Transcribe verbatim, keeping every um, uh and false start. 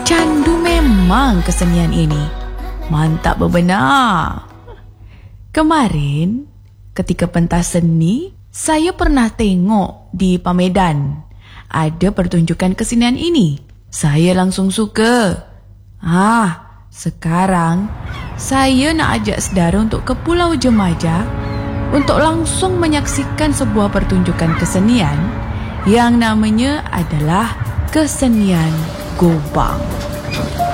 Candu memang kesenian ini. Mantap benar. Kemarin, ketika pentas seni, saya pernah tengok di Pamedan. Ada pertunjukan kesenian ini. Saya langsung suka. Ah, sekarang saya nak ajak saudara untuk ke Pulau Jemaja untuk langsung menyaksikan sebuah pertunjukan kesenian yang namanya adalah kesenian Gobang.